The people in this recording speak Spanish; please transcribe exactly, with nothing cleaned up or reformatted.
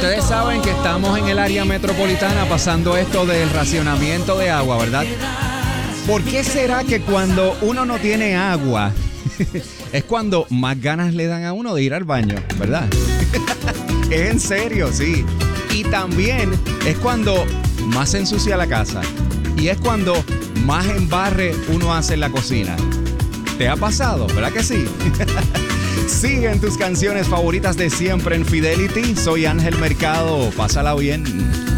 Ustedes saben que estamos en el área metropolitana pasando esto del racionamiento de agua, ¿verdad? ¿Por qué será que cuando uno no tiene agua es cuando más ganas le dan a uno de ir al baño, ¿verdad? Es en serio, sí. Y también es cuando más se ensucia la casa. Y es cuando más embarre uno hace en la cocina. ¿Te ha pasado? ¿Verdad que sí? Siguen tus canciones favoritas de siempre en Fidelity. Soy Ángel Mercado. Pásala bien.